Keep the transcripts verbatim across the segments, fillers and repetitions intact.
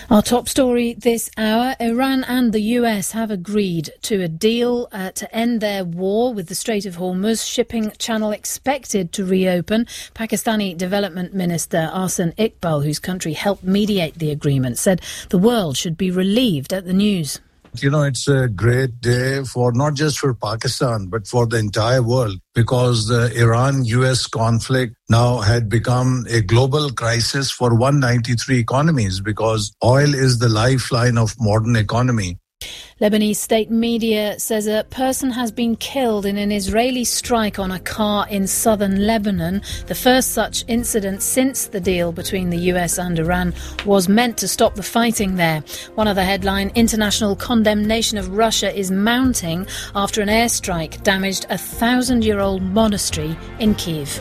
Our top story this hour, Iran and the U S have agreed to a deal uh, to end their war with the Strait of Hormuz, shipping channel expected to reopen. Pakistani Development Minister Ahsan Iqbal, whose country helped mediate the agreement, said the world should be relieved at the news. You know, it's a great day for not just for Pakistan, but for the entire world, because the Iran-U S conflict now had become a global crisis for one hundred ninety-three economies, because oil is the lifeline of modern economy. Lebanese state media says a person has been killed in an Israeli strike on a car in southern Lebanon. The first such incident since the deal between the U S and Iran was meant to stop the fighting there. One other headline, international condemnation of Russia is mounting after an airstrike damaged a thousand-year-old monastery in Kyiv.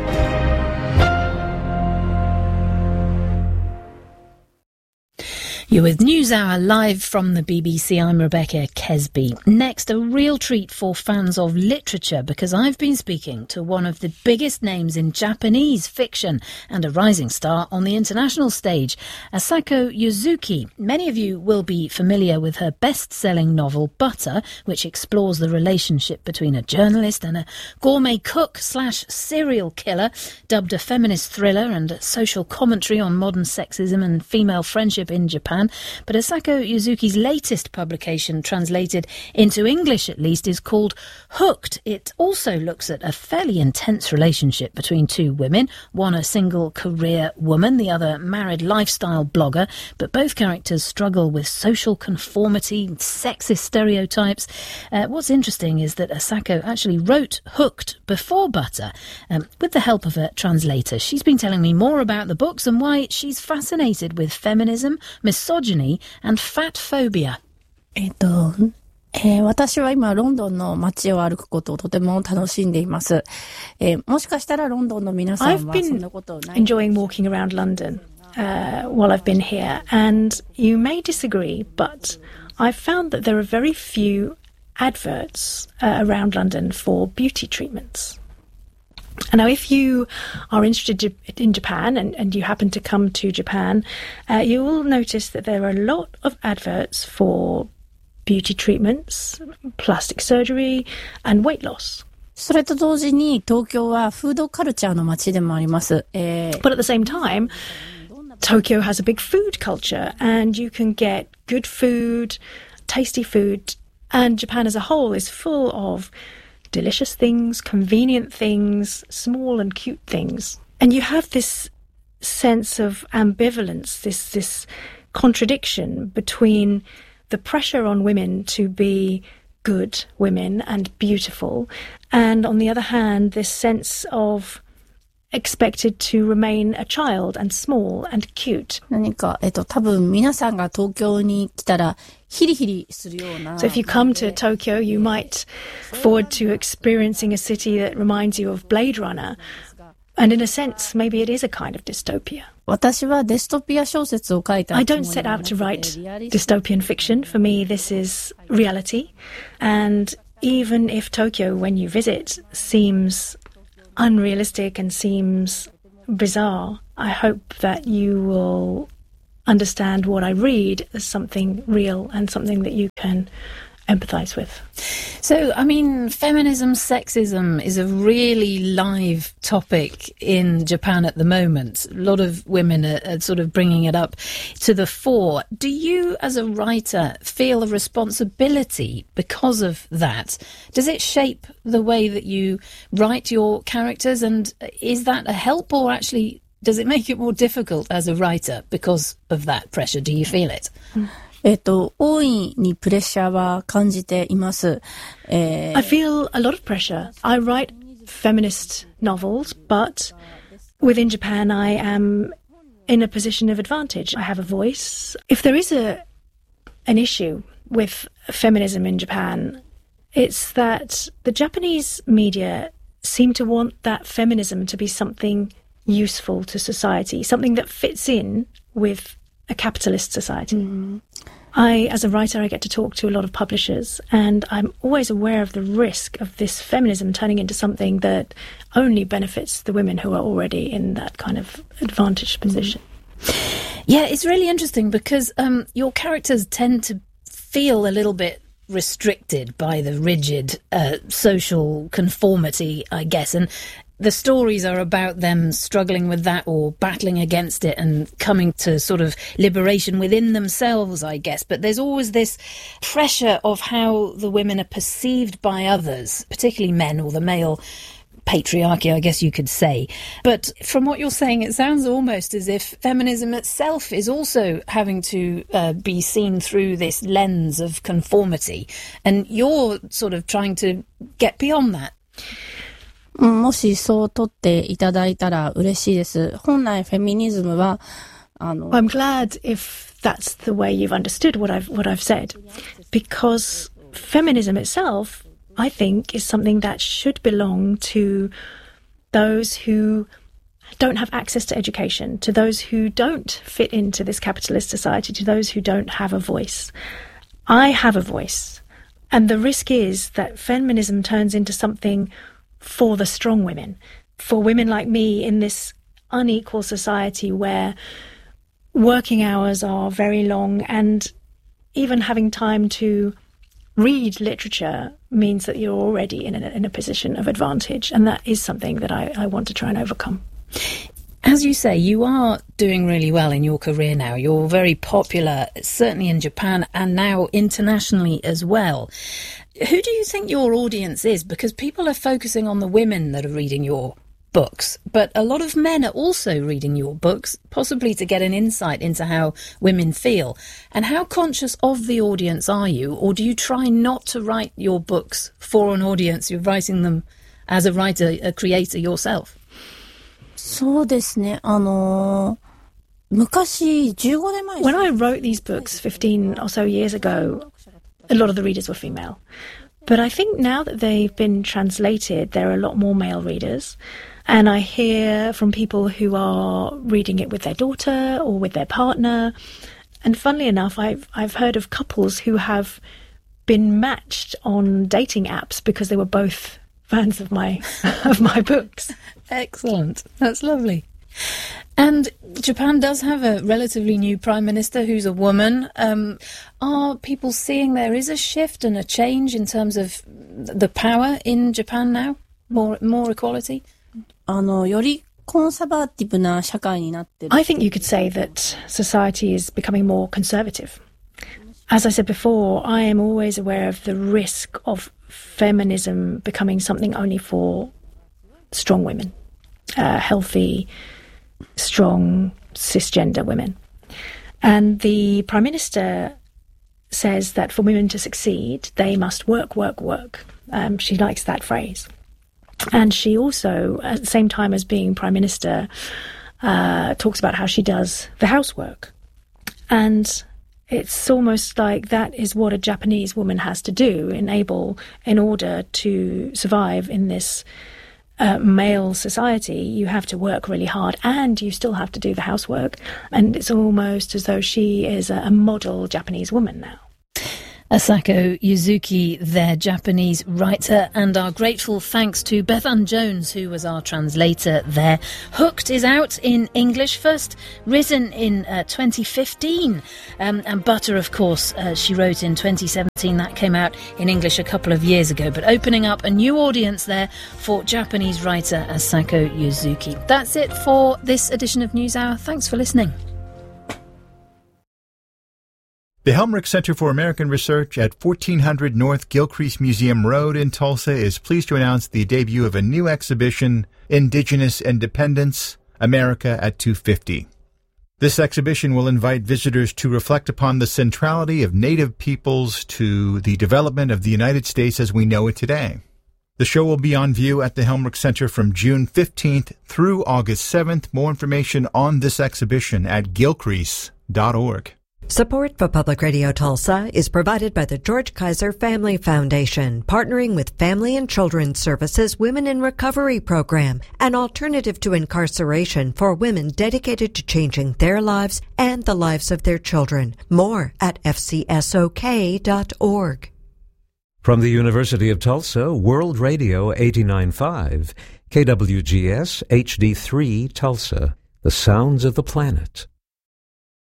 You're with NewsHour live from the B B C. I'm Rebecca Kesby. Next, a real treat for fans of literature, because I've been speaking to one of the biggest names in Japanese fiction and a rising star on the international stage, Asako Yuzuki. Many of you will be familiar with her best-selling novel Butter, which explores the relationship between a journalist and a gourmet cook slash serial killer, dubbed a feminist thriller and a social commentary on modern sexism and female friendship in Japan. But Asako Yuzuki's latest publication, translated into English at least, is called Hooked. It also looks at a fairly intense relationship between two women, one a single career woman, the other married lifestyle blogger, but both characters struggle with social conformity, sexist stereotypes. Uh, what's interesting is that Asako actually wrote Hooked before Butter, um, with the help of a translator. She's been telling me more about the books and why she's fascinated with feminism, misogyny and fat phobia. えっと、えー、私は今ロンドンの街を歩くことをとても楽しんでいます。えー、もしかしたらロンドンの皆さんはそんなことない。 I've been enjoying walking around London uh, while I've been here, and you may disagree, but I've found that there are very few adverts uh, around London for beauty treatments. And now, if you are interested in Japan and, and you happen to come to Japan, uh, you will notice that there are a lot of adverts for beauty treatments, plastic surgery, and weight loss. それと同時に東京はフードカルチャーの街でもあります。えー、 But at the same time, Tokyo has a big food culture, and you can get good food, tasty food, and Japan as a whole is full of delicious things, convenient things, small and cute things. And you have this sense of ambivalence, this this contradiction between the pressure on women to be good women and beautiful, and on the other hand, this sense of expected to remain a child and small and cute. 何か、えっと、多分皆さんが東京に来たらヒリヒリするような。 So if you come to Tokyo, you might forward to experiencing a city that reminds you of Blade Runner. And in a sense, maybe it is a kind of dystopia. 私はデストピア小説を書いた。 I don't set out to write dystopian fiction. For me, this is reality. And even if Tokyo, when you visit, seems unrealistic and seems bizarre, I hope that you will understand what I read as something real and something that you can empathise with. So, I mean, feminism, sexism is a really live topic in Japan at the moment. A lot of women are, are sort of bringing it up to the fore. Do you, as a writer, feel a responsibility because of that? Does it shape the way that you write your characters? And is that a help, or actually does it make it more difficult as a writer because of that pressure? Do you feel it? Mm. えっと、大いにプレッシャーは感じています。えー、 I feel a lot of pressure. I write feminist novels, but within Japan I am in a position of advantage. I have a voice. If there is a an issue with feminism in Japan, it's that the Japanese media seem to want that feminism to be something useful to society, something that fits in with a capitalist society. Mm. I, as a writer, I get to talk to a lot of publishers, and I'm always aware of the risk of this feminism turning into something that only benefits the women who are already in that kind of advantaged position. Mm. Yeah, it's really interesting because um, your characters tend to feel a little bit restricted by the rigid uh, social conformity, I guess, and the stories are about them struggling with that or battling against it and coming to sort of liberation within themselves, I guess. But there's always this pressure of how the women are perceived by others, particularly men or the male patriarchy, I guess you could say. But from what you're saying, it sounds almost as if feminism itself is also having to uh, be seen through this lens of conformity. And you're sort of trying to get beyond that. もしそう取っていただいたら嬉しいです。本来フェミニズムはあの I'm glad if that's the way you've understood what I've what I've said, because feminism itself, I think, is something that should belong to those who don't have access to education, to those who don't fit into this capitalist society, to those who don't have a voice. I have a voice, and the risk is that feminism turns into something for the strong women, for women like me in this unequal society where working hours are very long and even having time to read literature means that you're already in a, in a position of advantage. And that is something that I, I want to try and overcome. As you say, you are doing really well in your career now. You're very popular, certainly in Japan and now internationally as well. Who do you think your audience is? Because people are focusing on the women that are reading your books, but a lot of men are also reading your books, possibly to get an insight into how women feel. And how conscious of the audience are you? Or do you try not to write your books for an audience? You're writing them as a writer, a creator yourself. そうですね。あの昔じゅうごねんまえ When I wrote these books fifteen or so years ago, a lot of the readers were female. But I think now that they've been translated, there are a lot more male readers. And I hear from people who are reading it with their daughter or with their partner. And funnily enough, I've I've heard of couples who have been matched on dating apps because they were both fans of my of my books. Excellent. That's lovely. And Japan does have a relatively new prime minister who's a woman. Um, are people seeing there is a shift and a change in terms of the power in Japan now? More more equality? あのよりコンサバティブな社会になってる。 I think you could say that society is becoming more conservative. As I said before, I am always aware of the risk of feminism becoming something only for strong women, uh, healthy, strong, cisgender women. And the Prime Minister says that for women to succeed, they must work, work, work. Um, she likes that phrase. And she also, at the same time as being Prime Minister, uh, talks about how she does the housework. And it's almost like that is what a Japanese woman has to do, enable, in order to survive in this uh, male society. You have to work really hard and you still have to do the housework. And it's almost as though she is a, a model Japanese woman now. Asako Yuzuki, their Japanese writer, and our grateful thanks to Bethan Jones, who was our translator there. Hooked is out in English, first written in uh, twenty fifteen, um, and Butter, of course, uh, she wrote in twenty seventeen. That came out in English a couple of years ago, but opening up a new audience there for Japanese writer Asako Yuzuki. That's it for this edition of NewsHour. Thanks for listening. The Helmrich Center for American Research at fourteen hundred North Gilcrease Museum Road in Tulsa is pleased to announce the debut of a new exhibition, Indigenous Independence, America at two fifty. This exhibition will invite visitors to reflect upon the centrality of Native peoples to the development of the United States as we know it today. The show will be on view at the Helmrich Center from June fifteenth through August seventh. More information on this exhibition at gilcrease dot org. Support for Public Radio Tulsa is provided by the George Kaiser Family Foundation, partnering with Family and Children's Services Women in Recovery Program, an alternative to incarceration for women dedicated to changing their lives and the lives of their children. More at f c s o k dot org. From the University of Tulsa, World Radio eighty-nine point five, K W G S H D three Tulsa, the sounds of the planet.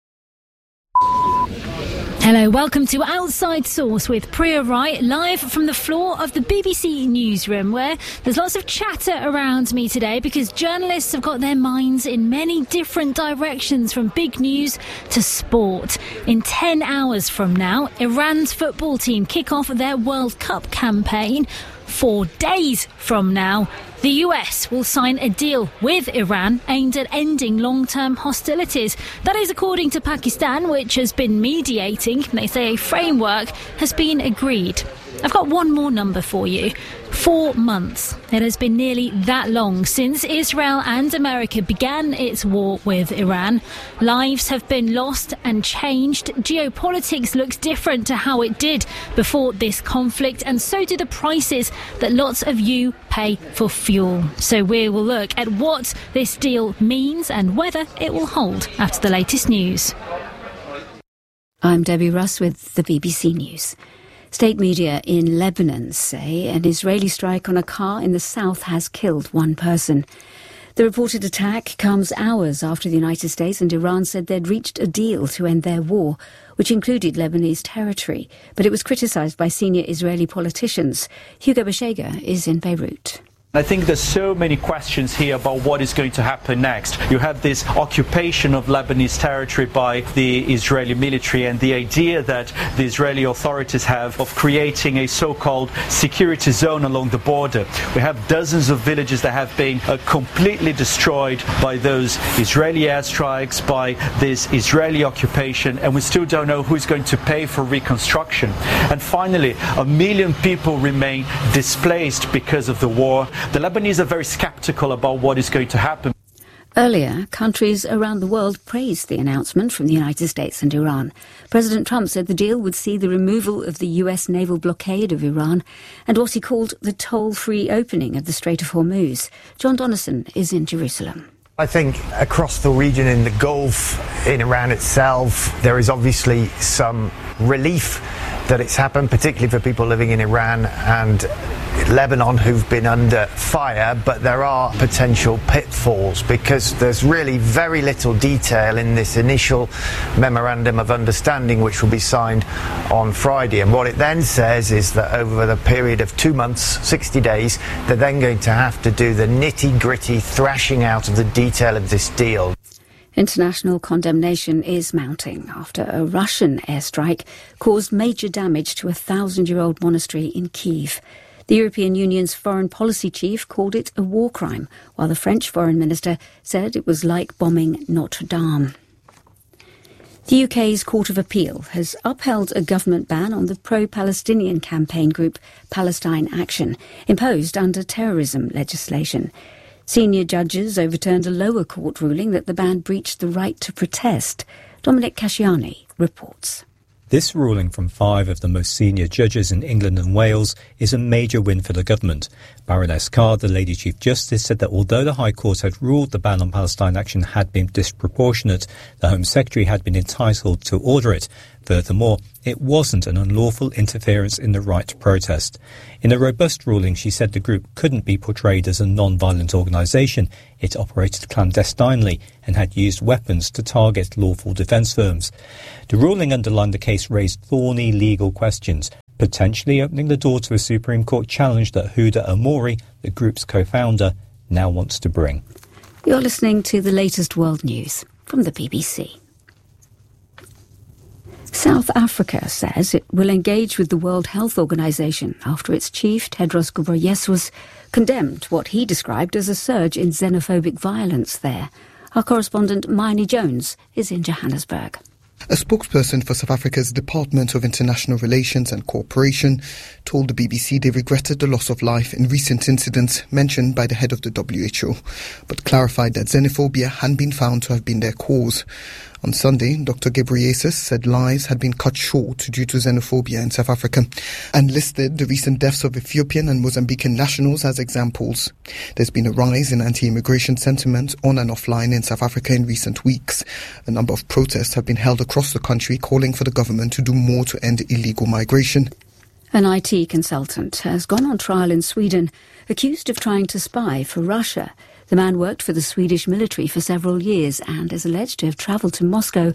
Hello, welcome to Outside Source with Priya Wright, live from the floor of the B B C newsroom, where there's lots of chatter around me today because journalists have got their minds in many different directions, from big news to sport. In ten hours from now, Iran's football team kick off their World Cup campaign. Four days from now, the U S will sign a deal with Iran aimed at ending long-term hostilities. That is according to Pakistan, which has been mediating. They say a framework has been agreed. I've got one more number for you. Four months. It has been nearly that long since Israel and America began its war with Iran. Lives have been lost and changed. Geopolitics looks different to how it did before this conflict, and so do the prices that lots of you pay for fuel. So we will look at what this deal means and whether it will hold after the latest news. I'm Debbie Russ with the B B C News. State media in Lebanon say an Israeli strike on a car in the south has killed one person. The reported attack comes hours after the United States and Iran said they'd reached a deal to end their war, which included Lebanese territory, but it was criticised by senior Israeli politicians. Hugo Bashega is in Beirut. I think there's so many questions here about what is going to happen next. You have this occupation of Lebanese territory by the Israeli military, and the idea that the Israeli authorities have of creating a so-called security zone along the border. We have dozens of villages that have been uh, completely destroyed by those Israeli airstrikes, by this Israeli occupation, and we still don't know who's going to pay for reconstruction. And finally, a million people remain displaced because of the war. The Lebanese are very sceptical about what is going to happen. Earlier, countries around the world praised the announcement from the United States and Iran. President Trump said the deal would see the removal of the U S naval blockade of Iran and what he called the toll-free opening of the Strait of Hormuz. John Donnison is in Jerusalem. I think across the region, in the Gulf, in Iran itself, there is obviously some relief that it's happened, particularly for people living in Iran and Lebanon who've been under fire, but there are potential pitfalls because there's really very little detail in this initial memorandum of understanding, which will be signed on Friday. And what it then says is that over the period of two months, sixty days, they're then going to have to do the nitty-gritty thrashing out of the detail of this deal. International condemnation is mounting after a Russian airstrike caused major damage to a thousand-year-old monastery in Kyiv. The European Union's foreign policy chief called it a war crime, while the French foreign minister said it was like bombing Notre Dame. The U K's Court of Appeal has upheld a government ban on the pro-Palestinian campaign group Palestine Action, imposed under terrorism legislation. Senior judges overturned a lower court ruling that the ban breached the right to protest. Dominic Casciani reports. This ruling from five of the most senior judges in England and Wales is a major win for the government. Baroness Carr, the Lady Chief Justice, said that although the High Court had ruled the ban on Palestine Action had been disproportionate, the Home Secretary had been entitled to order it. Furthermore, it wasn't an unlawful interference in the right to protest. In a robust ruling, she said the group couldn't be portrayed as a non-violent organisation. It operated clandestinely and had used weapons to target lawful defence firms. The ruling underlined the case raised thorny legal questions, potentially opening the door to a Supreme Court challenge that Huda Amori, the group's co-founder, now wants to bring. You're listening to the latest world news from the B B C. South Africa says it will engage with the World Health Organization after its chief, Tedros Ghebreyesus, condemned what he described as a surge in xenophobic violence there. Our correspondent, Mayeni Jones, is in Johannesburg. A spokesperson for South Africa's Department of International Relations and Cooperation told the B B C they regretted the loss of life in recent incidents mentioned by the head of the W H O, but clarified that xenophobia hadn't been found to have been their cause. On Sunday, Doctor Ghebreyesus said lives had been cut short due to xenophobia in South Africa and listed the recent deaths of Ethiopian and Mozambican nationals as examples. There's been a rise in anti-immigration sentiment on and offline in South Africa in recent weeks. A number of protests have been held across the country calling for the government to do more to end illegal migration. An I T consultant has gone on trial in Sweden, accused of trying to spy for Russia. The man worked for the Swedish military for several years and is alleged to have travelled to Moscow,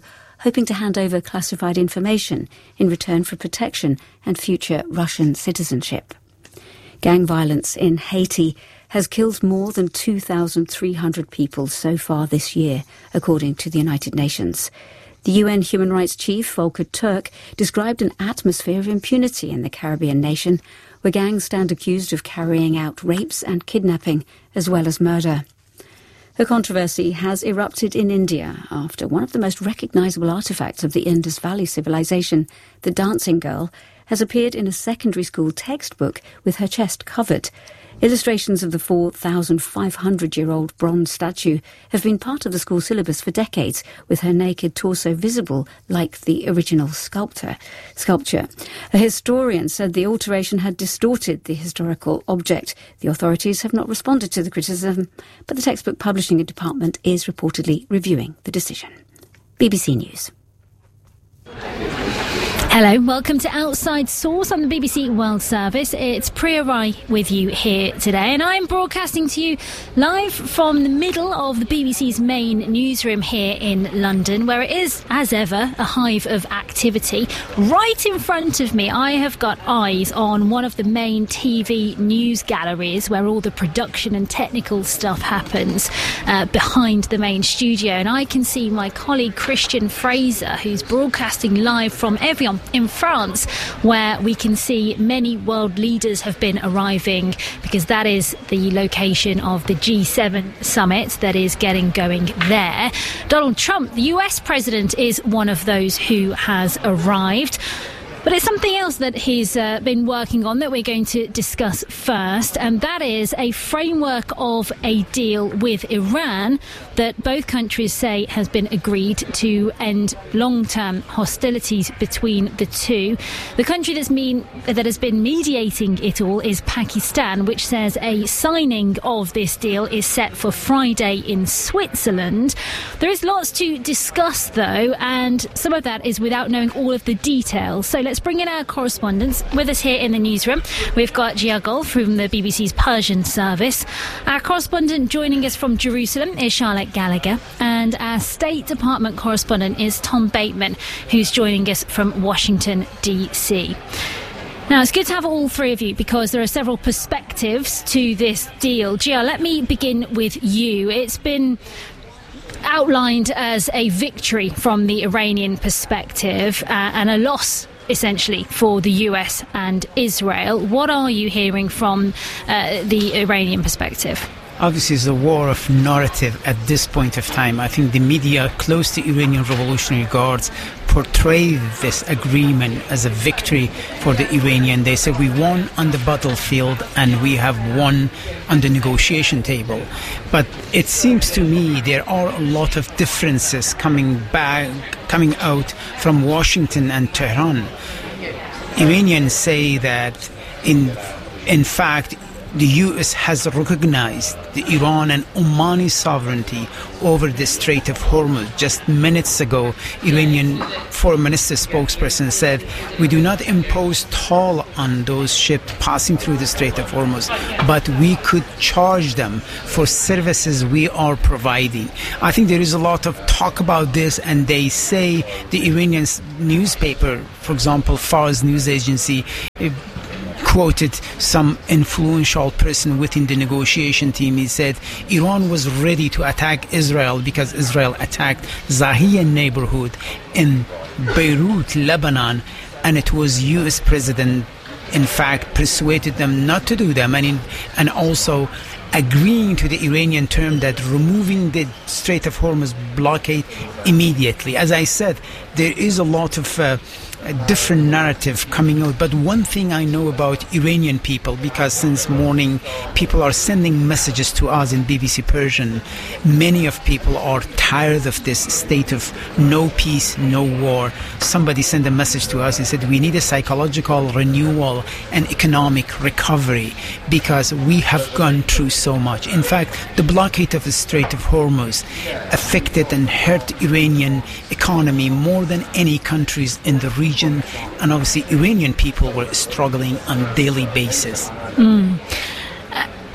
hoping to hand over classified information in return for protection and future Russian citizenship. Gang violence in Haiti has killed more than two thousand three hundred people so far this year, according to the United Nations. The U N Human Rights Chief, Volker Turk, described an atmosphere of impunity in the Caribbean nation, where gangs stand accused of carrying out rapes and kidnapping, as well as murder. The controversy has erupted in India after one of the most recognisable artefacts of the Indus Valley civilization, the dancing girl, has appeared in a secondary school textbook with her chest covered. Illustrations of the four thousand five hundred year old bronze statue have been part of the school syllabus for decades, with her naked torso visible like the original sculptor, sculpture. A historian said the alteration had distorted the historical object. The authorities have not responded to the criticism, but the textbook publishing department is reportedly reviewing the decision. B B C News. Hello, welcome to Outside Source on the B B C World Service. It's Priya Rai with you here today, and I'm broadcasting to you live from the middle of the B B C's main newsroom here in London, where it is, as ever, a hive of activity. Right in front of me, I have got eyes on one of the main T V news galleries where all the production and technical stuff happens uh, behind the main studio, and I can see my colleague Christian Fraser, who's broadcasting live from Evian in France, where we can see many world leaders have been arriving, because that is the location of the G seven summit that is getting going there. Donald Trump, the U S president, is one of those who has arrived. But it's something else that he's uh, been working on that we're going to discuss first, and that is a framework of a deal with Iran that both countries say has been agreed to end long-term hostilities between the two. The country that's mean, that has been mediating it all is Pakistan, which says a signing of this deal is set for Friday in Switzerland. There is lots to discuss, though, and some of that is without knowing all of the details. So let's Let's bring in our correspondents with us here in the newsroom. We've got Jia Gul from the B B C's Persian service. Our correspondent joining us from Jerusalem is Charlotte Gallagher, and our State Department correspondent is Tom Bateman, who's joining us from Washington, D C. Now, it's good to have all three of you because there are several perspectives to this deal. Jia, let me begin with you. It's been outlined as a victory from the Iranian perspective uh, and a loss, essentially, for the U S and Israel. What are you hearing from uh, the Iranian perspective? Obviously, it's a war of narrative at this point of time. I think the media close to Iranian Revolutionary Guards portray this agreement as a victory for the Iranian. They say we won on the battlefield and we have won on the negotiation table. But it seems to me there are a lot of differences coming back, coming out from Washington and Tehran. Iranians say that in in fact the U S has recognized the Iran and Omani sovereignty over the Strait of Hormuz. Just minutes ago, Iranian Foreign Minister spokesperson said, we do not impose toll on those ships passing through the Strait of Hormuz, but we could charge them for services we are providing. I think there is a lot of talk about this, and they say the Iranian newspaper, for example, Fars news agency, it, quoted some influential person within the negotiation team. He said Iran was ready to attack Israel because Israel attacked Zahiya neighborhood in Beirut, Lebanon, and it was U S president, in fact, persuaded them not to do them, and, in, and also agreeing to the Iranian term that removing the Strait of Hormuz blockade immediately. As I said, there is a lot of uh, a different narrative coming out, but one thing I know about Iranian people, because since morning people are sending messages to us in B B C Persian, many of people are tired of this state of no peace, no war. Somebody sent a message to us and said we need a psychological renewal and economic recovery because we have gone through so much. In fact, the blockade of the Strait of Hormuz affected and hurt Iranian economy more than any countries in the region. And obviously Iranian people were struggling on a daily basis. Mm. Uh,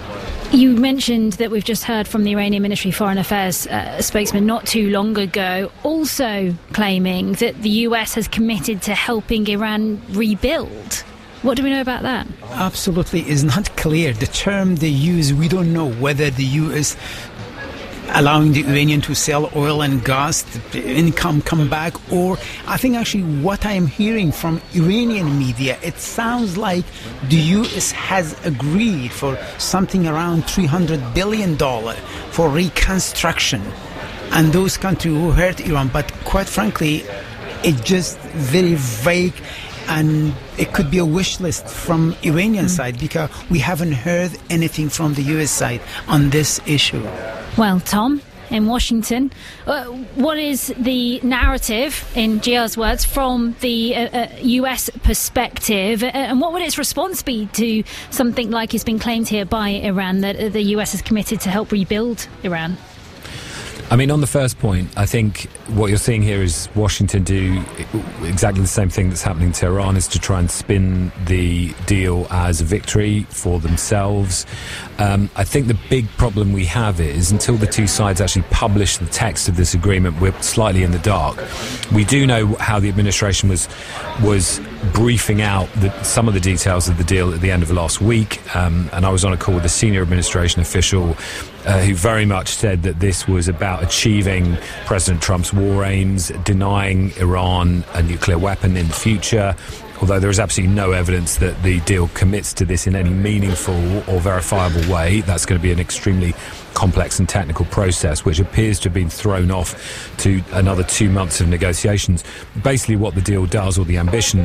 You mentioned that we've just heard from the Iranian Ministry Foreign Affairs uh, spokesman not too long ago, also claiming that the U S has committed to helping Iran rebuild. What do we know about that? Absolutely is not clear. The term they use, we don't know whether the U S allowing the Iranian to sell oil and gas, the income come back, or I think actually what I am hearing from Iranian media, it sounds like the U S has agreed for something around three hundred billion dollars for reconstruction. And those countries who hurt Iran, but quite frankly, it's just very vague, and it could be a wish list from Iranian mm. side, because we haven't heard anything from the U S side on this issue. Well, Tom, in Washington, uh, what is the narrative, in Gia's words, from the uh, uh, U S perspective, uh, and what would its response be to something like it's been claimed here by Iran, that uh, the U S is committed to help rebuild Iran? I mean, on the first point, I think what you're seeing here is Washington do exactly the same thing that's happening to Iran, is to try and spin the deal as a victory for themselves. Um, I think the big problem we have is, until the two sides actually publish the text of this agreement, we're slightly in the dark. We do know how the administration was was briefing out the, some of the details of the deal at the end of last week, um, and I was on a call with a senior administration official Uh, who very much said that this was about achieving President Trump's war aims, denying Iran a nuclear weapon in the future, although there is absolutely no evidence that the deal commits to this in any meaningful or verifiable way. That's going to be an extremely complex and technical process, which appears to have been thrown off to another two months of negotiations. Basically what the deal does, or the ambition,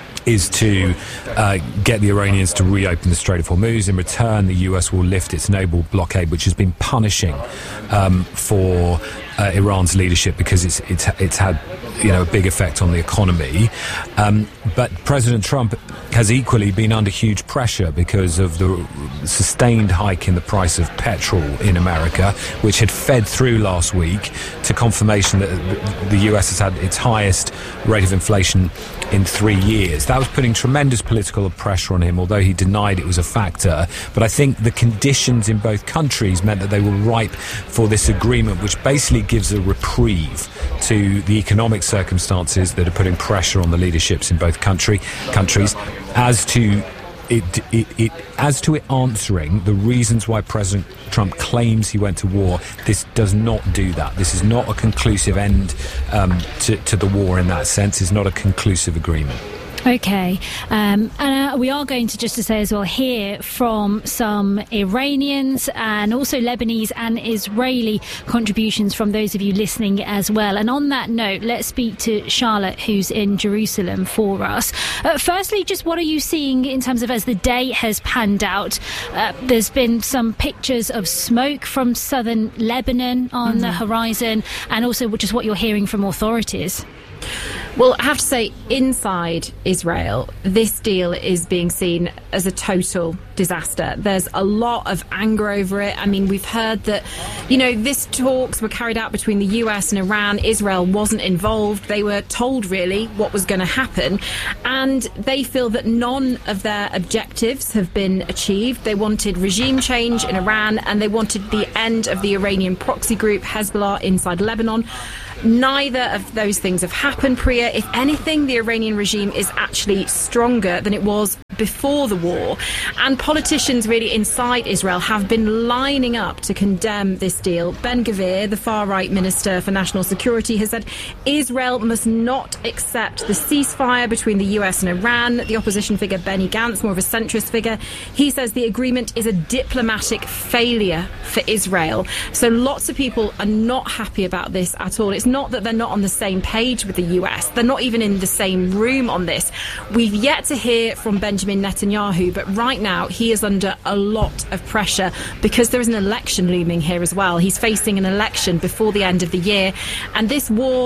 is to uh, get the Iranians to reopen the Strait of Hormuz. In return, the U S will lift its naval blockade, which has been punishing um, for uh, Iran's leadership, because it's it's it's had you know a big effect on the economy. Um, but President Trump has equally been under huge pressure because of the sustained hike in the price of petrol in America, which had fed through last week to confirmation that the U S has had its highest rate of inflation in three years. That was putting tremendous political pressure on him, although he denied it was a factor. But I think the conditions in both countries meant that they were ripe for this agreement, which basically gives a reprieve to the economic circumstances that are putting pressure on the leaderships in both country countries as to It, it, it, as to it answering the reasons why President Trump claims he went to war. This does not do that. This is not a conclusive end um, to, to the war in that sense. It's not a conclusive agreement. Okay, um, and uh, we are going to, just to say as well, hear from some Iranians and also Lebanese and Israeli contributions from those of you listening as well. And on that note, let's speak to Charlotte, who's in Jerusalem for us. Uh, firstly, just what are you seeing in terms of as the day has panned out? Uh, there's been some pictures of smoke from southern Lebanon on mm-hmm. the horizon, and also just what you're hearing from authorities. Well, I have to say, inside Israel, this deal is being seen as a total disaster. There's a lot of anger over it. I mean, we've heard that, you know, these talks were carried out between the U S and Iran. Israel wasn't involved. They were told, really, what was going to happen. And they feel that none of their objectives have been achieved. They wanted regime change in Iran, and they wanted the end of the Iranian proxy group, Hezbollah, inside Lebanon. Neither of those things have happened, Priya. If anything, the Iranian regime is actually stronger than it was before the war. And politicians really inside Israel have been lining up to condemn this deal. Ben Gvir, the far-right Minister for National Security, has said Israel must not accept the ceasefire between the U S and Iran. The opposition figure, Benny Gantz, more of a centrist figure, he says the agreement is a diplomatic failure for Israel. So lots of people are not happy about this at all. It's not that they're not on the same page with the U S. They're not even in the same room on this. We've yet to hear from Benjamin Netanyahu, but right now he is under a lot of pressure because there is an election looming here as well. He's facing an election before the end of the year, and this war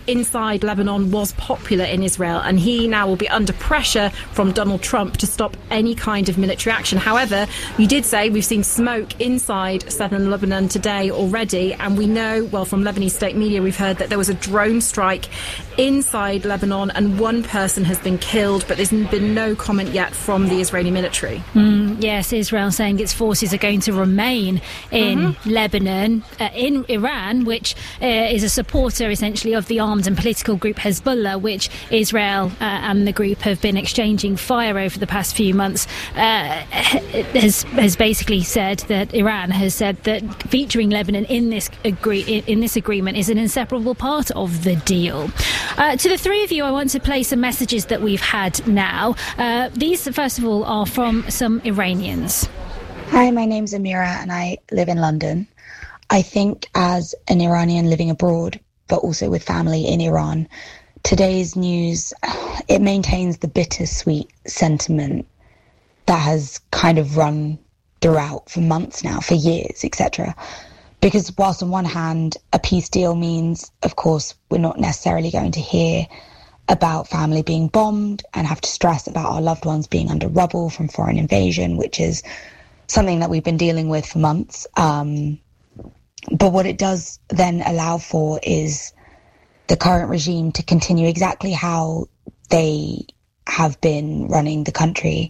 inside Lebanon was popular in Israel, and he now will be under pressure from Donald Trump to stop any kind of military action. However, you did say we've seen smoke inside southern Lebanon today already, and we know, well, from Lebanese state media, we've heard that there was a drone strike inside Lebanon and one person has been killed, but there's been no comment yet from the Israeli military. Mm, yes, Israel saying its forces are going to remain in mm-hmm. Lebanon, uh, in Iran, which uh, is a supporter essentially of the armed and political group Hezbollah, which Israel uh, and the group have been exchanging fire over the past few months, uh, has has basically said that Iran has said that featuring Lebanon in this agree in this agreement is an inseparable part of the deal. Uh, to the three of you, I want to play some messages that we've had now. Uh, these, first of all, are from some Iranians. Hi, my name's Amira and I live in London. I think as an Iranian living abroad, but also with family in Iran, today's news, it maintains the bittersweet sentiment that has kind of run throughout for months now, for years, et cetera. Because whilst on one hand, a peace deal means, of course, we're not necessarily going to hear about family being bombed and have to stress about our loved ones being under rubble from foreign invasion, which is something that we've been dealing with for months. Um, but what it does then allow for is the current regime to continue exactly how they have been running the country,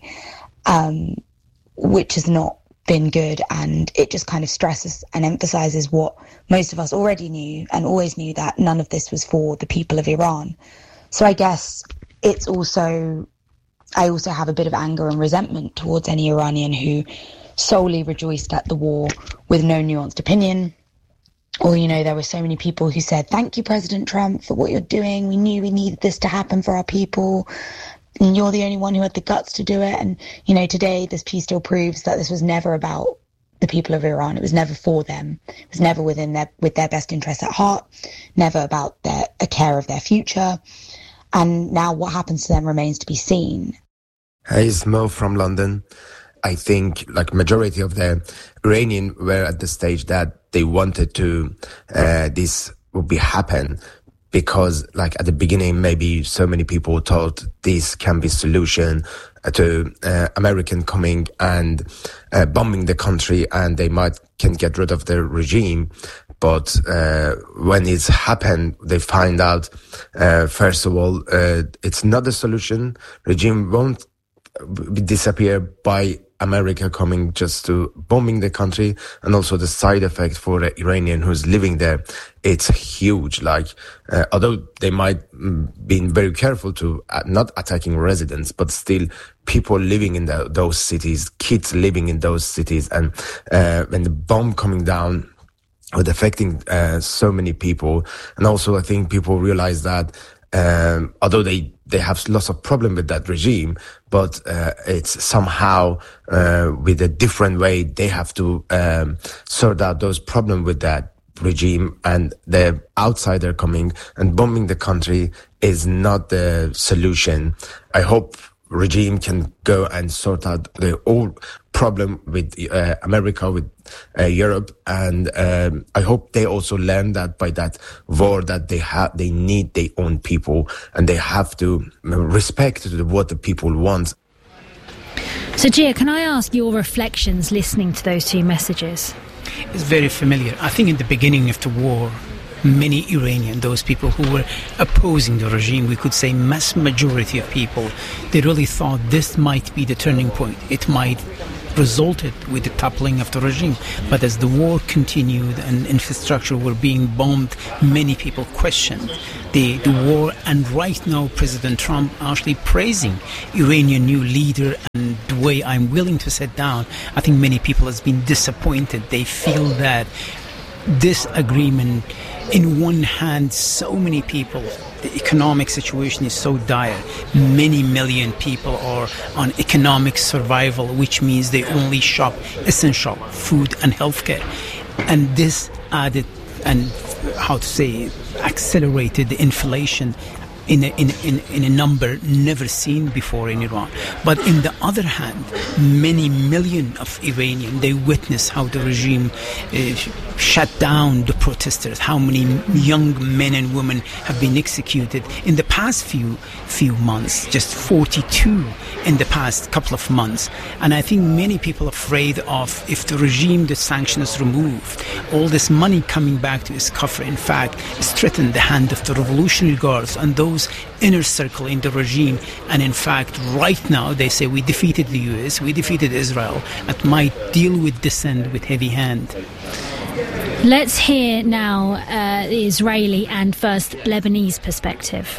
um, which has not been good, and it just kind of stresses and emphasizes what most of us already knew and always knew, that none of this was for the people of Iran. So I guess it's also, I also have a bit of anger and resentment towards any Iranian who solely rejoiced at the war with no nuanced opinion. Or, you know, there were so many people who said, thank you, President Trump, for what you're doing. We knew we needed this to happen for our people. And you're the only one who had the guts to do it. And, you know, today this piece still proves that this was never about the people of Iran. It was never for them. It was never within their, with their best interests at heart, never about their, a care of their future. And now what happens to them remains to be seen. Hey, it's Mo from London. I think like majority of the Iranian were at the stage that they wanted to, uh, this would be happen. Because like at the beginning, maybe so many people thought this can be solution to uh, American coming and uh, bombing the country, and they might can get rid of the regime. But uh, when it's happened, they find out, uh, first of all, uh, it's not a solution. Regime won't disappear by America coming just to bombing the country, and also the side effect for the Iranian who's living there, it's huge. Like, uh, although they might mm, be very careful to uh, not attacking residents, but still people living in the, those cities, kids living in those cities, and uh, when the bomb coming down, with affecting uh, so many people. And also I think people realize that um, although they, they have lots of problem with that regime, but uh, it's somehow uh, with a different way they have to um, sort out those problems with that regime, and the outsider coming and bombing the country is not the solution. I hope regime can go and sort out the whole problem with uh, America, with uh, Europe, and um, I hope they also learn that by that war that they have, they need their own people, and they have to respect what the people want. So, Gia, can I ask your reflections listening to those two messages? It's very familiar. I think in the beginning of the war, many Iranian, those people who were opposing the regime, we could say mass majority of people, they really thought this might be the turning point. It might resulted with the toppling of the regime. But as the war continued and infrastructure were being bombed, many people questioned the, the war. And right now, President Trump actually praising Iranian new leader, and the way I'm willing to sit down, I think many people has been disappointed. They feel that this agreement, in one hand, so many people, the economic situation is so dire. Many million people are on economic survival, which means they only shop essential food and healthcare. And this added and, how to say, accelerated the inflation. in a, in, in, in a number never seen before in Iran. But in the other hand, many million of Iranians, they witness how the regime uh, shut down the protesters, how many young men and women have been executed in the past few few months, just forty-two in the past couple of months. And I think many people are afraid of, if the regime, the sanctions removed, all this money coming back to its coffers, in fact, strengthen the hand of the Revolutionary Guards and those inner circle in the regime. And in fact, right now, they say we defeated the U S, we defeated Israel, and might deal with dissent with heavy hand. Let's hear now uh, the Israeli and first Lebanese perspective.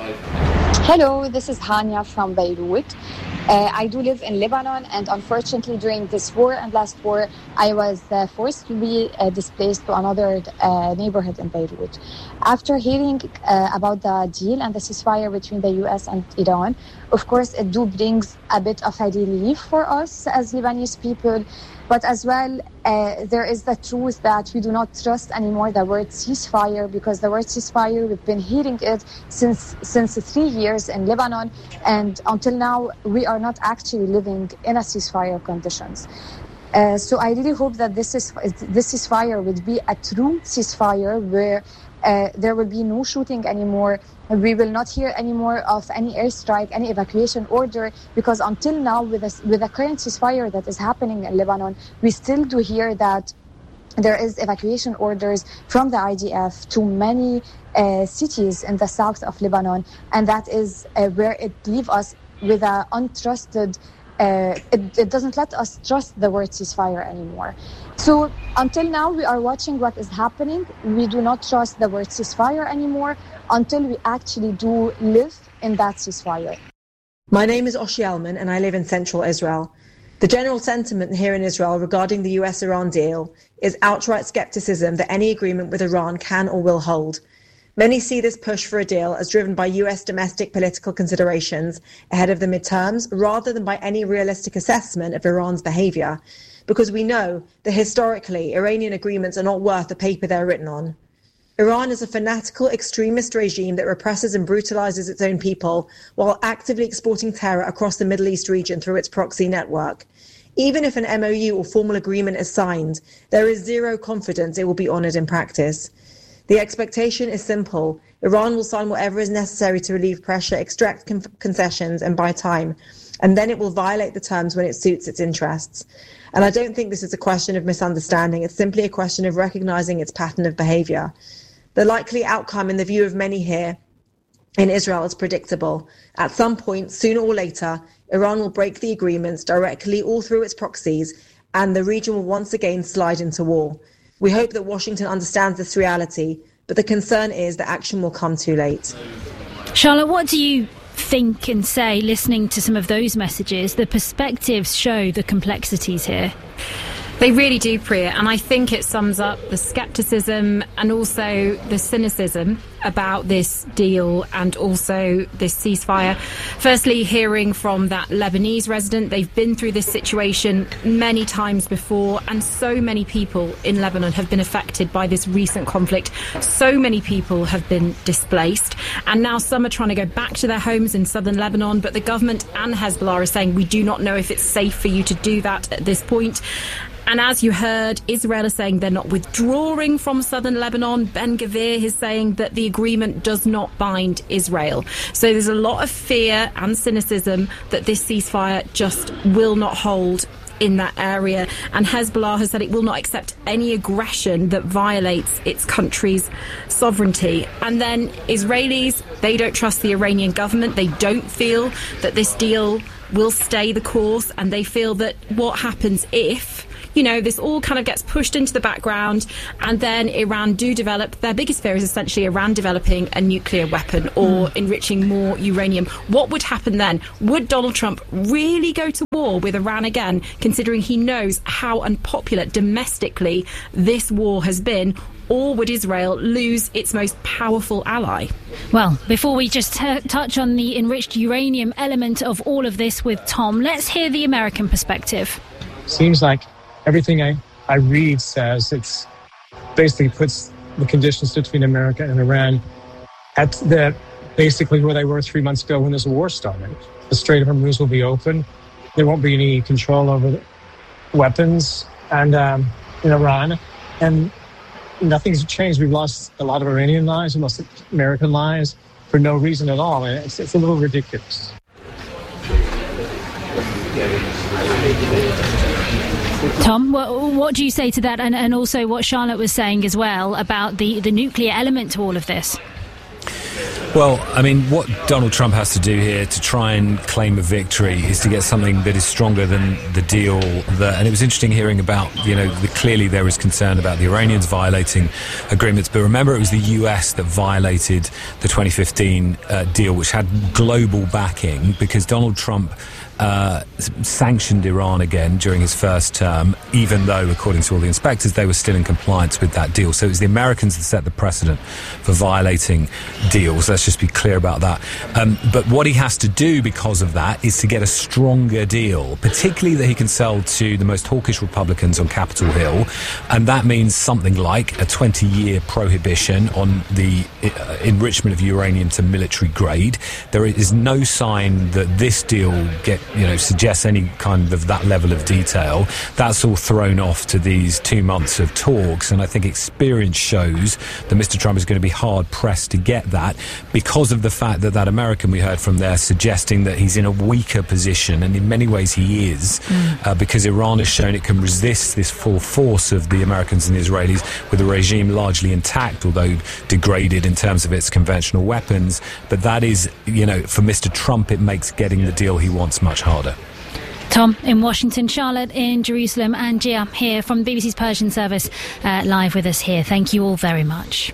Hello, this is Hania from Beirut. Uh, I do live in Lebanon, and unfortunately during this war and last war, I was uh, forced to be uh, displaced to another uh, neighborhood in Beirut. After hearing uh, about the deal and the ceasefire between the U S and Iran, of course it do brings a bit of a relief for us as Lebanese people, but as well uh, there is the truth that we do not trust anymore the word ceasefire, because the word ceasefire, we've been hearing it since since three years in Lebanon, and until now we are not actually living in a ceasefire conditions. Uh, so I really hope that this is this ceasefire would be a true ceasefire where uh, there will be no shooting anymore. We will not hear anymore of any airstrike, any evacuation order, because until now, with the, with the current ceasefire that is happening in Lebanon, we still do hear that there is evacuation orders from the I D F to many uh, cities in the south of Lebanon, and that is uh, where it leaves us with an untrusted, uh, it, it doesn't let us trust the word ceasefire anymore. So until now, we are watching what is happening. We do not trust the word ceasefire anymore until we actually do live in that ceasefire. My name is Oshi Elman, and I live in central Israel. The general sentiment here in Israel regarding the U S Iran deal is outright skepticism that any agreement with Iran can or will hold. Many see this push for a deal as driven by U S domestic political considerations ahead of the midterms, rather than by any realistic assessment of Iran's behavior, because we know that historically Iranian agreements are not worth the paper they're written on. Iran is a fanatical extremist regime that represses and brutalizes its own people while actively exporting terror across the Middle East region through its proxy network. Even if an M O U or formal agreement is signed, there is zero confidence it will be honored in practice. The expectation is simple. Iran will sign whatever is necessary to relieve pressure, extract con- concessions and buy time, and then it will violate the terms when it suits its interests. And I don't think this is a question of misunderstanding. It's simply a question of recognizing its pattern of behavior. The likely outcome, in the view of many here in Israel, is predictable. At some point, sooner or later, Iran will break the agreements directly or through its proxies, and the region will once again slide into war. We hope that Washington understands this reality, but the concern is that action will come too late. Charlotte, what do you think and say, listening to some of those messages? The perspectives show the complexities here. They really do, Priya, and I think it sums up the scepticism and also the cynicism about this deal and also this ceasefire. Firstly, hearing from that Lebanese resident, they've been through this situation many times before, and so many people in Lebanon have been affected by this recent conflict. So many people have been displaced, and now some are trying to go back to their homes in southern Lebanon, but the government and Hezbollah are saying we do not know if it's safe for you to do that at this point. And as you heard, Israel is saying they're not withdrawing from southern Lebanon. Ben Gvir is saying that the agreement does not bind Israel. So there's a lot of fear and cynicism that this ceasefire just will not hold in that area. And Hezbollah has said it will not accept any aggression that violates its country's sovereignty. And then Israelis, they don't trust the Iranian government. They don't feel that this deal will stay the course, and they feel that what happens if, you know, this all kind of gets pushed into the background and then Iran do develop, their biggest fear is essentially Iran developing a nuclear weapon or mm. enriching more uranium. What would happen then? Would Donald Trump really go to war with Iran again, considering he knows how unpopular domestically this war has been? Or would Israel lose its most powerful ally? Well, before we just t- touch on the enriched uranium element of all of this with Tom, let's hear the American perspective. Seems like everything I, I read says it's basically puts the conditions between America and Iran at the basically where they were three months ago when this war started. The Strait of Hormuz will be open. There won't be any control over the weapons and um, in Iran. And nothing's changed. We've lost a lot of Iranian lives, we lost American lives for no reason at all. And it's, it's a little ridiculous. Tom, what, what do you say to that, and, and also what Charlotte was saying as well about the, the nuclear element to all of this? Well, I mean, what Donald Trump has to do here to try and claim a victory is to get something that is stronger than the deal. That, and it was interesting hearing about, you know, the, clearly there is concern about the Iranians violating agreements. But remember, it was the U S that violated the twenty fifteen uh, deal, which had global backing, because Donald Trump Uh, sanctioned Iran again during his first term, even though, according to all the inspectors, they were still in compliance with that deal. So it was the Americans that set the precedent for violating deals. Let's just be clear about that. Um, but what he has to do because of that is to get a stronger deal, particularly that he can sell to the most hawkish Republicans on Capitol Hill. And that means something like a twenty-year prohibition on the uh, enrichment of uranium to military grade. There is no sign that this deal get you know, suggests any kind of that level of detail. That's all thrown off to these two months of talks, and I think experience shows that Mister Trump is going to be hard-pressed to get that, because of the fact that that American we heard from there suggesting that he's in a weaker position, and in many ways he is, mm. uh, because Iran has shown it can resist this full force of the Americans and the Israelis with a regime largely intact, although degraded in terms of its conventional weapons. But that is, you know, for Mister Trump, it makes getting the deal he wants much harder. Tom in Washington, Charlotte in Jerusalem, and Gia here from B B C's Persian service, uh, live with us here. Thank you all very much.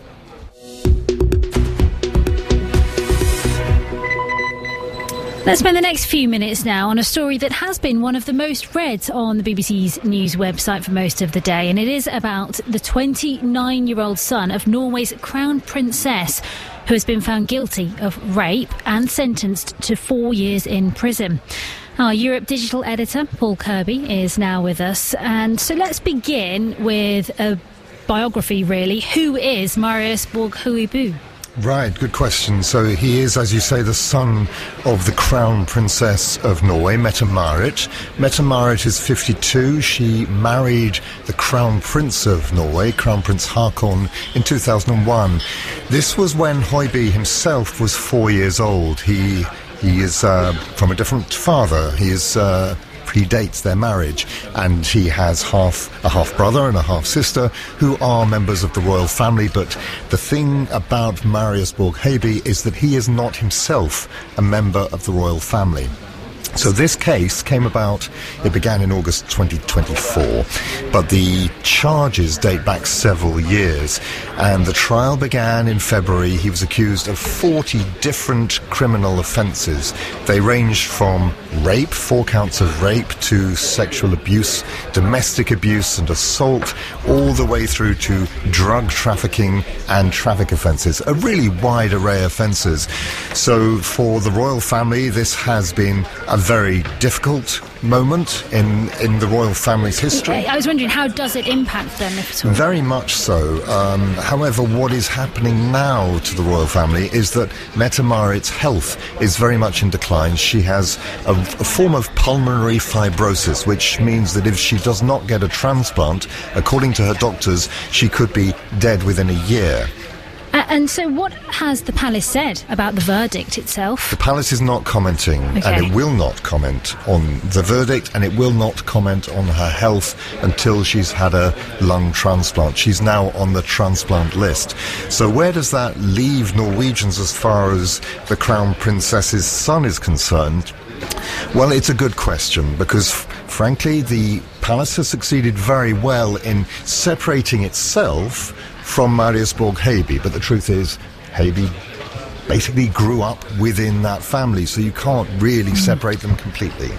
Let's spend the next few minutes now on a story that has been one of the most read on the B B C's news website for most of the day, and it is about the twenty-nine-year-old son of Norway's crown princess, who has been found guilty of rape and sentenced to four years in prison. Our Europe digital editor, Paul Kirby, is now with us. And so let's begin with a biography, really. Who is Marius Borg-Huibu? Right, good question. So he is, as you say, the son of the Crown Princess of Norway, Mette-Marit. Mette-Marit is fifty-two. She married the Crown Prince of Norway, Crown Prince Haakon, in two thousand one. This was when Høiby himself was four years old. He he is uh, from a different father. He is uh, predates their marriage, and he has half a half brother and a half sister who are members of the royal family. But the thing about Marius Borg-Huibu is that he is not himself a member of the royal family. So this case came about, it began in August twenty twenty-four, but the charges date back several years, and the trial began in February. He was accused of forty different criminal offences. They ranged from rape, four counts of rape, to sexual abuse, domestic abuse and assault, all the way through to drug trafficking and traffic offences, a really wide array of offences. So for the royal family, this has been a very difficult moment in, in the royal family's history. I was wondering, how does it impact them, if at all? Very much so. Um, however, what is happening now to the royal family is that Mette-Marit's health is very much in decline. She has a, a form of pulmonary fibrosis, which means that if she does not get a transplant, according to her doctors, she could be dead within a year. Uh, and so what has the palace said about the verdict itself? The palace is not commenting, okay. and it will not comment on the verdict, and it will not comment on her health until she's had a lung transplant. She's now on the transplant list. So where does that leave Norwegians as far as the Crown Princess's son is concerned? Well, it's a good question, because f- frankly the palace has succeeded very well in separating itself from Marius Borg-Huibu, but the truth is, Huiby basically grew up within that family, so you can't really separate them completely.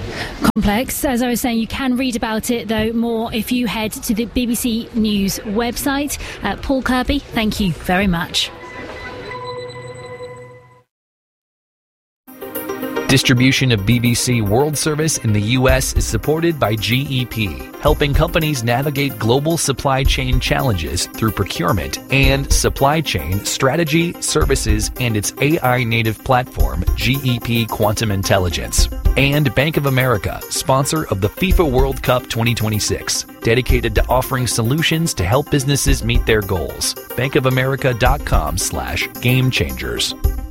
Complex. As I was saying, you can read about it, though, more if you head to the B B C News website. Uh, Paul Kirby, thank you very much. Distribution of B B C World Service in the U S is supported by G E P, helping companies navigate global supply chain challenges through procurement and supply chain strategy, services, and its A I-native platform, G E P Quantum Intelligence. And Bank of America, sponsor of the FIFA World Cup twenty twenty-six, dedicated to offering solutions to help businesses meet their goals. bankofamerica.com slash game changers.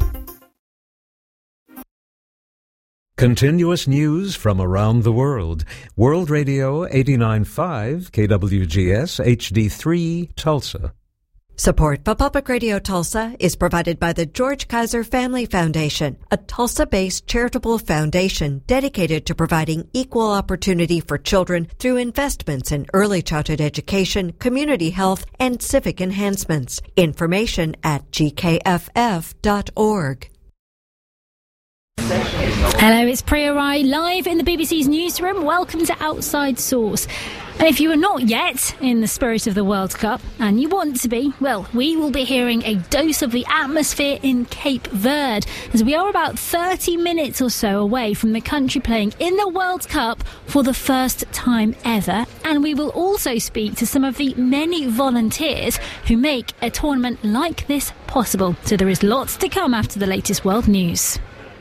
Continuous news from around the world. World Radio eighty-nine point five, K W G S H D three, Tulsa. Support for Public Radio Tulsa is provided by the George Kaiser Family Foundation, a Tulsa-based charitable foundation dedicated to providing equal opportunity for children through investments in early childhood education, community health, and civic enhancements. Information at g k f f dot org. Hello, it's Priya Rai live in the B B C's newsroom. Welcome to Outside Source. And if you are not yet in the spirit of the World Cup, and you want to be, well, we will be hearing a dose of the atmosphere in Cape Verde, as we are about thirty minutes or so away from the country playing in the World Cup for the first time ever. And we will also speak to some of the many volunteers who make a tournament like this possible. So there is lots to come after the latest world news.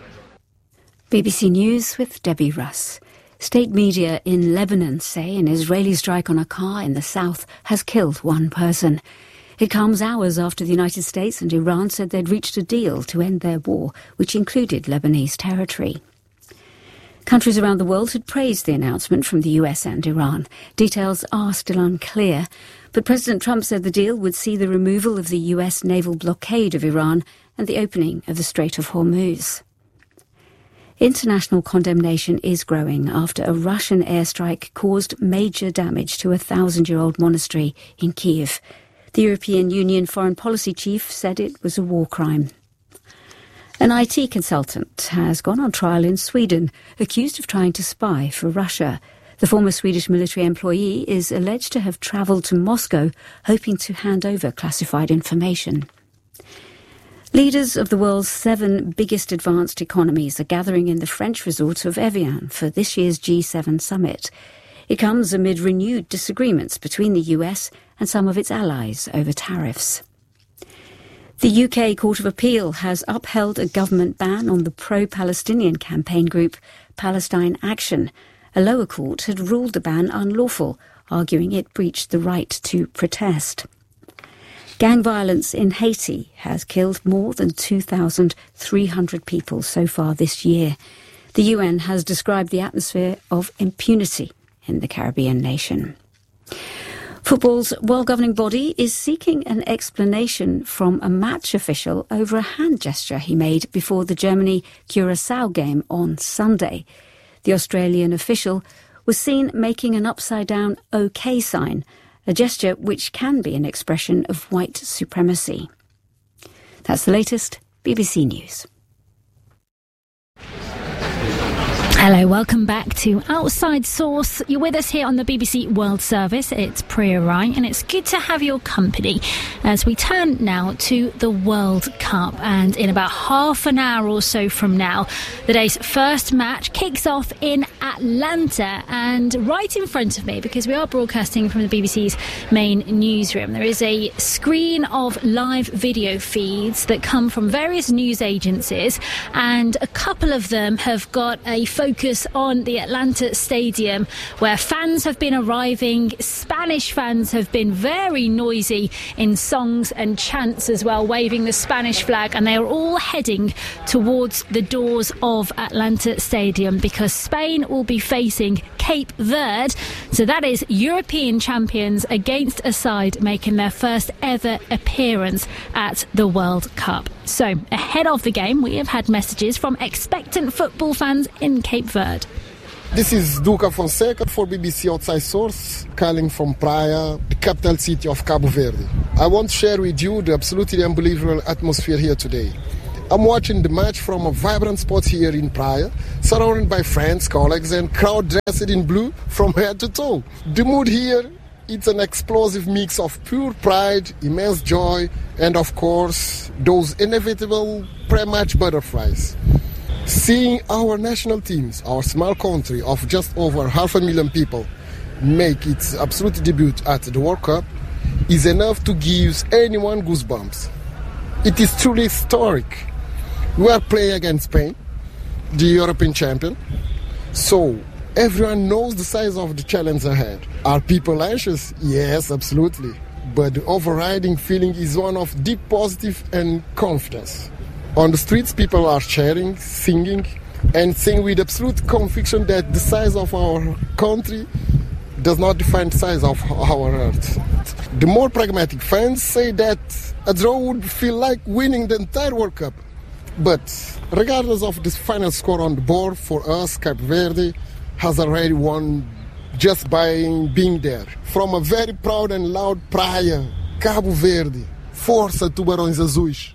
B B C News with Debbie Russ. State media in Lebanon say an Israeli strike on a car in the south has killed one person. It comes hours after the United States and Iran said they'd reached a deal to end their war, which included Lebanese territory. Countries around the world had praised the announcement from the U S and Iran. Details are still unclear, but President Trump said the deal would see the removal of the U S naval blockade of Iran and the opening of the Strait of Hormuz. International condemnation is growing after a Russian airstrike caused major damage to a thousand-year-old monastery in Kiev. The European Union foreign policy chief said it was a war crime. An I T consultant has gone on trial in Sweden, accused of trying to spy for Russia. The former Swedish military employee is alleged to have travelled to Moscow, hoping to hand over classified information. Leaders of the world's seven biggest advanced economies are gathering in the French resort of Evian for this year's G seven summit. It comes amid renewed disagreements between the U S and some of its allies over tariffs. The U K Court of Appeal has upheld a government ban on the pro-Palestinian campaign group Palestine Action. A lower court had ruled the ban unlawful, arguing it breached the right to protest. Gang violence in Haiti has killed more than two thousand three hundred people so far this year. The U N has described the atmosphere of impunity in the Caribbean nation. Football's world governing body is seeking an explanation from a match official over a hand gesture he made before the Germany-Curaçao game on Sunday. The Australian official was seen making an upside-down OK sign, a gesture which can be an expression of white supremacy. That's the latest B B C News. Hello, welcome back to Outside Source. You're with us here on the B B C World Service. It's Priya Rai, and it's good to have your company as we turn now to the World Cup. And in about half an hour or so from now, the day's first match kicks off in Atlanta. And right in front of me, because we are broadcasting from the B B C's main newsroom, there is a screen of live video feeds that come from various news agencies, and a couple of them have got a focus on the Atlanta Stadium, where fans have been arriving. Spanish fans have been very noisy in songs and chants as well, waving the Spanish flag, and they are all heading towards the doors of Atlanta Stadium because Spain will be facing Cape Verde. So that is European champions against a side making their first ever appearance at the World Cup. So ahead of the game, we have had messages from expectant football fans in Cape Verde. This is Duca Fonseca for B B C Outside Source, calling from Praia, the capital city of Cabo Verde. I want to share with you the absolutely unbelievable atmosphere here today. I'm watching the match from a vibrant spot here in Praia, surrounded by friends, colleagues, and crowd dressed in blue from head to toe. The mood here, it's an explosive mix of pure pride, immense joy, and of course, those inevitable pre-match butterflies. Seeing our national teams, our small country of just over half a million people, make its absolute debut at the World Cup is enough to give anyone goosebumps. It is truly historic. We are playing against Spain, the European champion, so everyone knows the size of the challenge ahead. Are people anxious? Yes, absolutely. But the overriding feeling is one of deep positive and confidence. On the streets, people are cheering, singing, and saying with absolute conviction that the size of our country does not define the size of our earth. The more pragmatic fans say that a draw would feel like winning the entire World Cup. But regardless of the final score on the board, for us, Cape Verde has already won just by being there. From a very proud and loud Praia, Cabo Verde, Força Tubarões Azuis.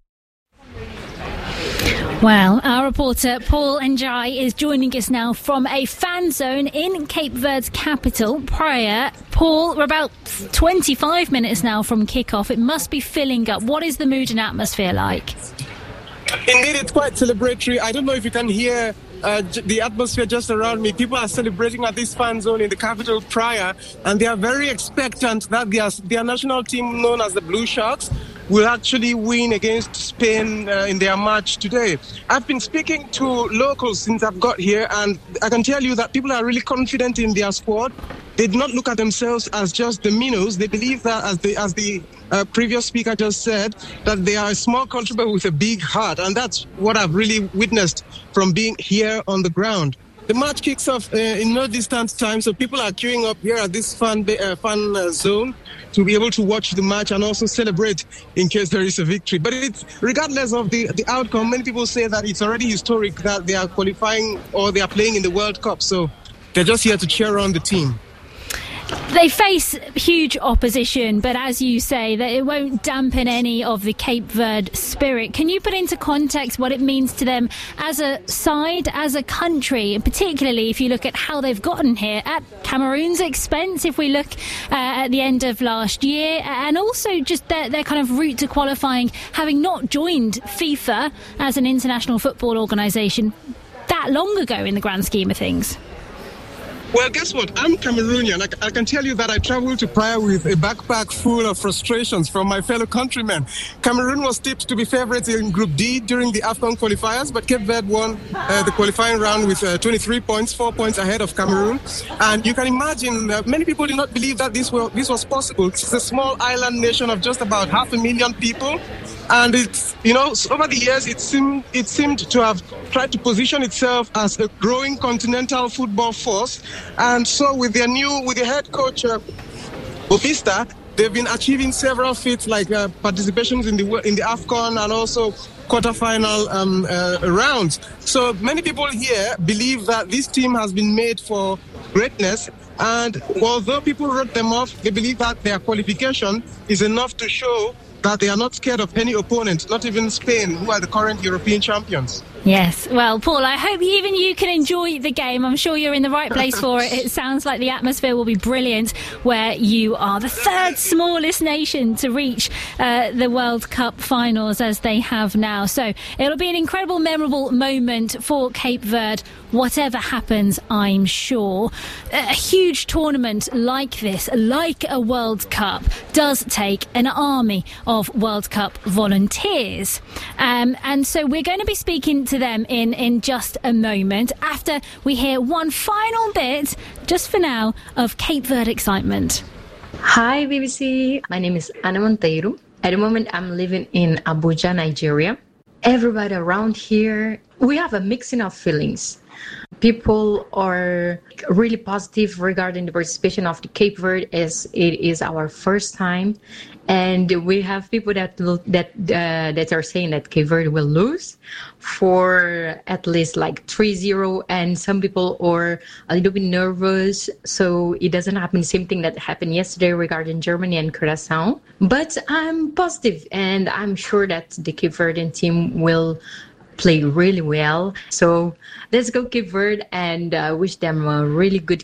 Well, our reporter Paul Njai is joining us now from a fan zone in Cape Verde's capital, Praia. Paul, we're about twenty-five minutes now from kickoff. It must be filling up. What is the mood and atmosphere like? Indeed, it's quite celebratory. I don't know if you can hear uh, j- the atmosphere just around me. People are celebrating at this fan zone in the capital, Praia, and they are very expectant that their, their national team, known as the Blue Sharks, will actually win against Spain uh, in their match today. I've been speaking to locals since I've got here, and I can tell you that people are really confident in their squad. They do not look at themselves as just the minnows. They believe that, as the as the uh, previous speaker just said, that they are a small country but with a big heart, and that's what I've really witnessed from being here on the ground. The match kicks off uh, in no distant time, so people are queuing up here at this fan, uh, fan uh, zone to be able to watch the match and also celebrate in case there is a victory. But it's, regardless of the, the outcome, many people say that it's already historic that they are qualifying or they are playing in the World Cup, so they're just here to cheer on the team. They face huge opposition, but as you say, that it won't dampen any of the Cape Verde spirit. Can you put into context what it means to them as a side, as a country, and particularly if you look at how they've gotten here at Cameroon's expense, if we look uh, at the end of last year, and also just their, their kind of route to qualifying, having not joined FIFA as an international football organisation that long ago in the grand scheme of things? Well, guess what? I'm Cameroonian. I, I can tell you that I traveled to Praia with a backpack full of frustrations from my fellow countrymen. Cameroon was tipped to be favourites in Group D during the AFCON qualifiers, but Cape Verde won uh, the qualifying round with uh, twenty-three points, four points ahead of Cameroon. And you can imagine, uh, many people did not believe that this, were, this was possible. It's a small island nation of just about half a million people. And it's, you know, over the years, it seemed, it seemed to have tried to position itself as a growing continental football force. And so with their new, with the head coach, uh, Bopista, they've been achieving several feats like uh, participations in the in the AFCON and also quarterfinal um, uh, rounds. So many people here believe that this team has been made for greatness. And although people wrote them off, they believe that their qualification is enough to show that they are not scared of any opponent, not even Spain, who are the current European champions. Yes, well, Paul, I hope even you can enjoy the game. I'm sure you're in the right place for it. It sounds like the atmosphere will be brilliant where you are. The third smallest nation to reach uh, the World Cup finals as they have now. So it'll be an incredible, memorable moment for Cape Verde, whatever happens, I'm sure. A huge tournament like this, like a World Cup, does take an army of World Cup volunteers. Um, and so we're going to be speaking to them in, in just a moment after we hear one final bit, just for now, of Cape Verde excitement. Hi, B B C. My name is Ana Monteiro. At the moment, I'm living in Abuja, Nigeria. Everybody around here, we have a mixing of feelings. People are really positive regarding the participation of the Cape Verde, as it is our first time. And we have people that that uh, that are saying that Cape Verde will lose for at least like three zero, and some people are a little bit nervous, so it doesn't happen the same thing that happened yesterday regarding Germany and Curaçao. But I'm positive, and I'm sure that the Cape Verdean team will play really well. So let's go Cape Verde, and uh, wish them a really good